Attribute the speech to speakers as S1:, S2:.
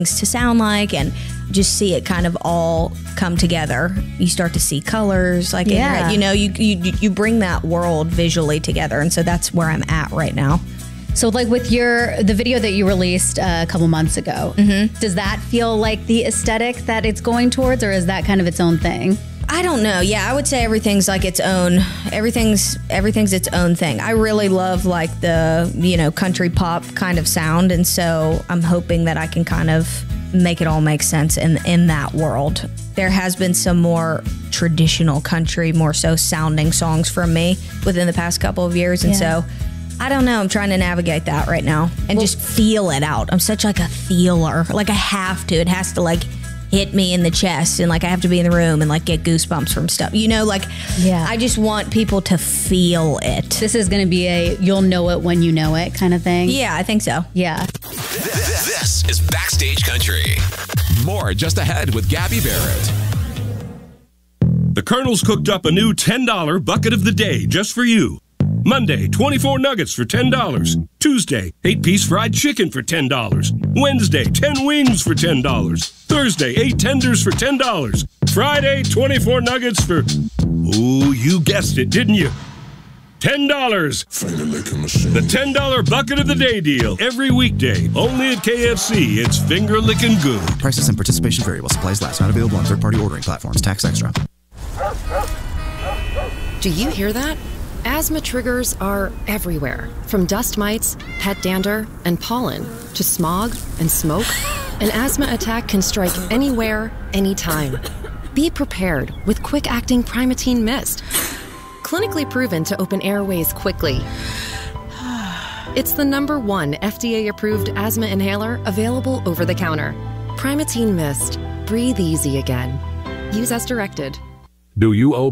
S1: to sound like, and just see it kind of all come together. You start to see colors, like you bring that world visually together, and so that's where I'm at right now.
S2: So like with the video that you released a couple months ago, does that feel like the aesthetic that it's going towards, or is that kind of its own thing?
S1: I don't know. Yeah, I would say everything's like its own. Everything's its own thing. I really love like the country pop kind of sound, and so I'm hoping that I can kind of make it all make sense in that world. There has been some more traditional country, more so sounding songs from me within the past couple of years, and so I don't know. I'm trying to navigate that right now and just feel it out. I'm such like a feeler. Like I have to. It has to like hit me in the chest, and like I have to be in the room and like get goosebumps from stuff. I just want people to feel it.
S2: This is going to be a you'll know it when you know it kind of thing.
S1: Yeah, I think so.
S2: Yeah.
S3: This is Backstage Country. More just ahead with Gabby Barrett.
S4: The Colonel's cooked up a new $10 bucket of the day just for you. Monday, 24 nuggets for $10. Tuesday, 8-piece fried chicken for $10. Wednesday, 10 wings for $10. Thursday, 8 tenders for $10. Friday, 24 nuggets for, ooh, you guessed it, didn't you? $10. The $10 bucket of the day deal. Every weekday, only at KFC. It's finger licking good.
S5: Prices and participation variable. Supplies last. Not available on third-party ordering platforms. Tax extra.
S6: Do you hear that? Asthma triggers are everywhere, from dust mites, pet dander, and pollen, to smog and smoke. An asthma attack can strike anywhere, anytime. Be prepared with quick-acting Primatene Mist. Clinically proven to open airways quickly. It's the #1 FDA-approved asthma inhaler available over the counter. Primatene Mist. Breathe easy again. Use as directed.
S7: Do you owe